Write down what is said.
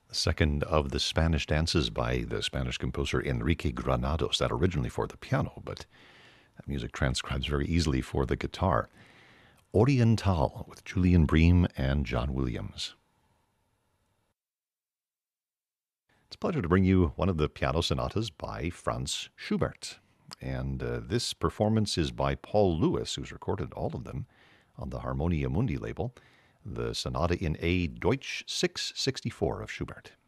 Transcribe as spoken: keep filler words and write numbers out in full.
The second of the Spanish dances by the Spanish composer Enrique Granados, that originally for the piano, but that music transcribes very easily for the guitar. Oriental with Julian Bream and John Williams. It's a pleasure to bring you one of the piano sonatas by Franz Schubert. And uh, this performance is by Paul Lewis, who's recorded all of them on the Harmonia Mundi label, the Sonata in A Deutsch six sixty-four of Schubert.